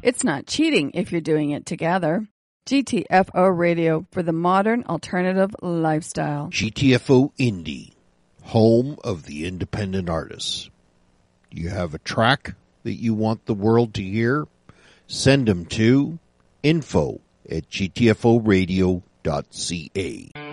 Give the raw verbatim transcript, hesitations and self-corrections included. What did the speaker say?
It's not cheating if you're doing it together. G T F O Radio for the modern alternative lifestyle. G T F O Indie, home of the independent artists. Do you have a track that you want the world to hear? Send them to info at g t f o radio dot c a.